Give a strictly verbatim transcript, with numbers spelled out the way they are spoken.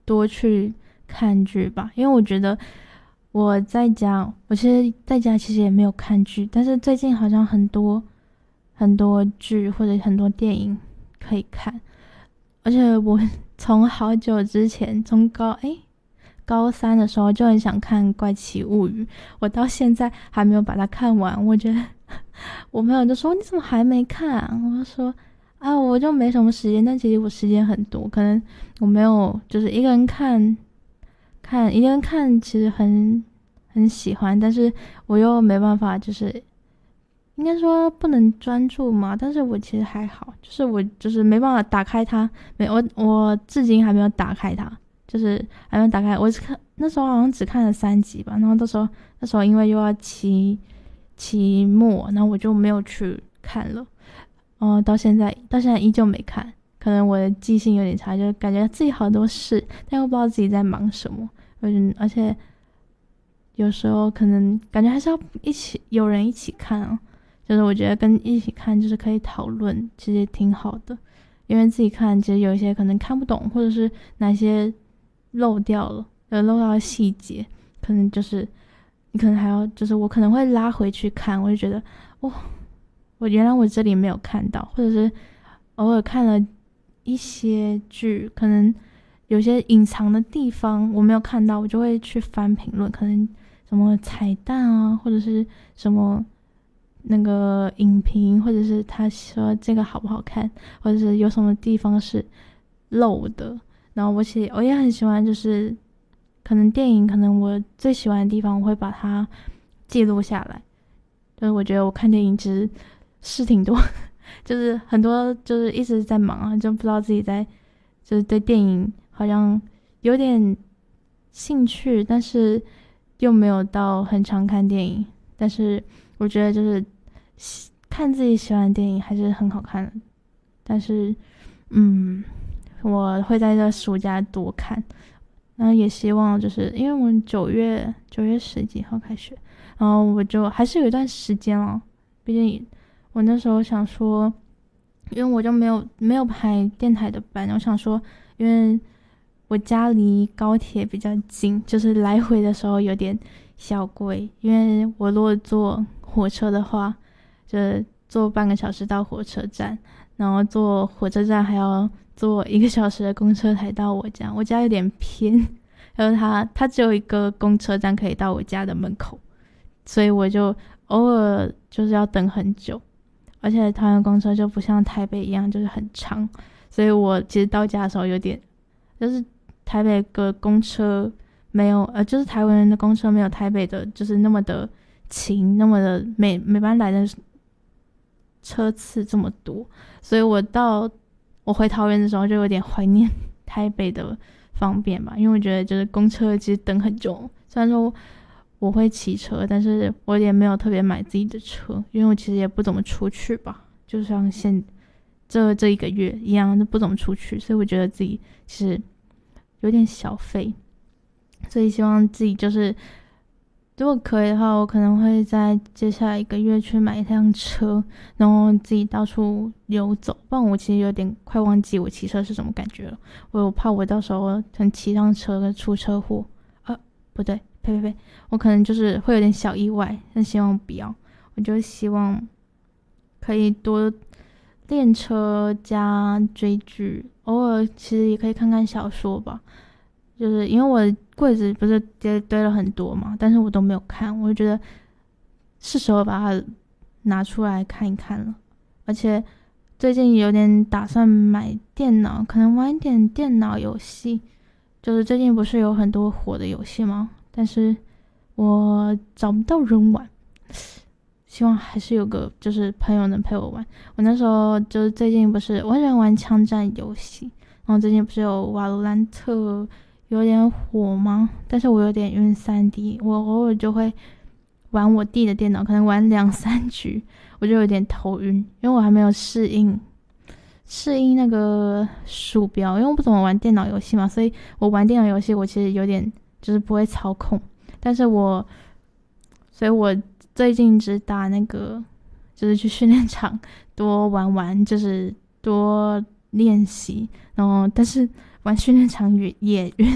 多去看剧吧，因为我觉得我在家，我其实在家其实也没有看剧，但是最近好像很多很多剧或者很多电影可以看，而且我从好久之前，从高诶高三的时候就很想看《怪奇物语》，我到现在还没有把它看完。我觉得我朋友就说你怎么还没看啊？我就说啊，我就没什么时间，但其实我时间很多，可能我没有就是一个人看，看一个人看其实很很喜欢，但是我又没办法，就是应该说不能专注嘛。但是我其实还好，就是我就是没办法打开它，没我我至今还没有打开它，就是还没有打开。我是看那时候好像只看了三集吧，然后那时候那时候因为又要期期末，然后我就没有去看了。哦，到现在到现在依旧没看，可能我的记性有点差，就感觉自己好多事，但又不知道自己在忙什么。嗯，而且有时候可能感觉还是要一起有人一起看啊，就是我觉得跟一起看就是可以讨论，其实挺好的。因为自己看其实有一些可能看不懂，或者是哪些漏掉了，有漏到的细节，可能就是你可能还要就是我可能会拉回去看，我就觉得哇。我原来我这里没有看到，或者是偶尔看了一些剧，可能有些隐藏的地方我没有看到，我就会去翻评论，可能什么彩蛋啊，或者是什么那个影评，或者是他说这个好不好看，或者是有什么地方是漏的。然后我其实我也很喜欢，就是可能电影，可能我最喜欢的地方，我会把它记录下来。就是我觉得我看电影其实事挺多，就是很多就是一直在忙啊，就不知道自己在就是对电影好像有点兴趣，但是又没有到很常看电影。但是我觉得就是看自己喜欢的电影还是很好看的。但是嗯，我会在这暑假多看，然后也希望就是因为我们九月九月十几号开学，然后我就还是有一段时间了，毕竟我那时候想说，因为我就没有没有排电台的班，我想说，因为我家离高铁比较近，就是来回的时候有点小贵，因为我如果坐火车的话，就是坐半个小时到火车站，然后坐火车站还要坐一个小时的公车才到我家，我家有点偏，然后它它只有一个公车站可以到我家的门口，所以我就偶尔就是要等很久。而且台湾公车就不像台北一样就是很长，所以我其实到家的时候有点，就是台北的公车没有呃，就是台湾人的公车没有台北的就是那么的勤，那么的每每班来的车次这么多，所以我到我回桃园的时候就有点怀念台北的方便吧，因为我觉得就是公车其实等很久，虽然说我会骑车，但是我也没有特别买自己的车，因为我其实也不怎么出去吧，就像现这这一个月一样，就不怎么出去，所以我觉得自己其实有点小废，所以希望自己就是如果可以的话，我可能会在接下来一个月去买一辆车，然后自己到处游走，不然我其实有点快忘记我骑车是什么感觉了，我怕我到时候可能骑上车出车祸啊，不对，呸呸呸，我可能就是会有点小意外，但希望不要。我就希望可以多练车加追剧，偶尔其实也可以看看小说吧。就是因为我的柜子不是堆堆了很多嘛，但是我都没有看，我就觉得是时候把它拿出来看一看了。而且最近有点打算买电脑，可能玩一点电脑游戏。就是最近不是有很多火的游戏吗？但是我找不到人玩，希望还是有个就是朋友能陪我玩。我那时候就是最近不是我很喜欢玩枪战游戏，然后最近不是有瓦罗兰特有点火吗？但是我有点晕 三 D， 我偶尔就会玩我弟的电脑，可能玩两三局我就有点头晕，因为我还没有适应适应那个鼠标，因为我不怎么玩电脑游戏嘛，所以我玩电脑游戏我其实有点就是不会操控，但是我所以我最近只打那个就是去训练场多玩玩，就是多练习，然后但是玩训练场也也晕，